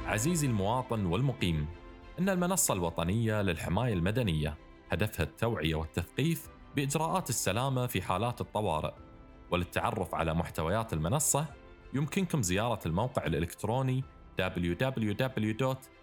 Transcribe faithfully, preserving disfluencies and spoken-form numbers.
عزيزي المواطن والمقيم، إن المنصة الوطنية للحماية المدنية هدفها التوعية والتثقيف بإجراءات السلامة في حالات الطوارئ. وللتعرف على محتويات المنصة يمكنكم زيارة الموقع الإلكتروني دبليو دبليو دبليو دوت